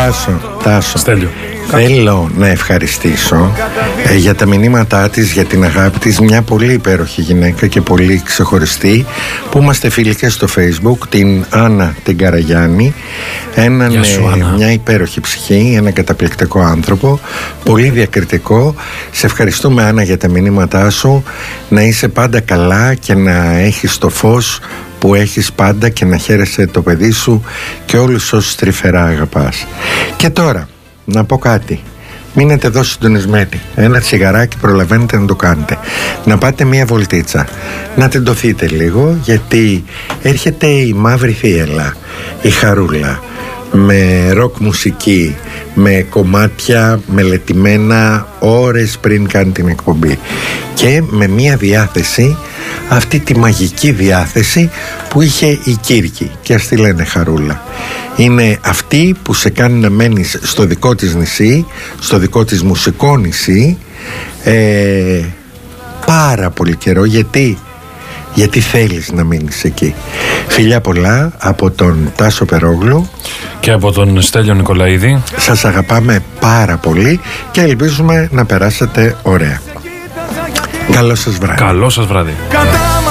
Τάσο. Στέλιο. Θέλω να ευχαριστήσω για τα μηνύματά της, για την αγάπη της. Μια πολύ υπέροχη γυναίκα και πολύ ξεχωριστή, που είμαστε φίλοι και στο Facebook, την Άννα την Καραγιάννη. Μια υπέροχη ψυχή, ένα καταπληκτικό άνθρωπο, πολύ διακριτικό. Σε ευχαριστούμε, Άννα, για τα μηνύματά σου. Να είσαι πάντα καλά και να έχεις το φως που έχεις πάντα και να χαίρεσαι το παιδί σου και όλους όσους τρυφερά αγαπάς. Και τώρα να πω κάτι. Μείνετε εδώ συντονισμένοι. Ένα τσιγαράκι προλαβαίνετε να το κάνετε. Να πάτε μία βολτίτσα. Να τεντωθείτε λίγο, γιατί έρχεται η Μαύρη Θίελα, η Χαρούλα, με ροκ μουσική, με κομμάτια μελετημένα ώρες πριν κάνει την εκπομπή, και με μία διάθεση, αυτή τη μαγική διάθεση που είχε η Κύρκη, και ας τη λένε Χαρούλα. Είναι αυτή που σε κάνει να μένεις στο δικό της νησί, στο δικό της μουσικό νησί, πάρα πολύ καιρό, γιατί θέλεις να μείνεις εκεί. Φιλιά πολλά από τον Τάσο Περόγλου και από τον Στέλιο Νικολαίδη. Σας αγαπάμε πάρα πολύ και ελπίζουμε να περάσετε ωραία. Καλό σας βράδυ. Καλό σας βράδυ.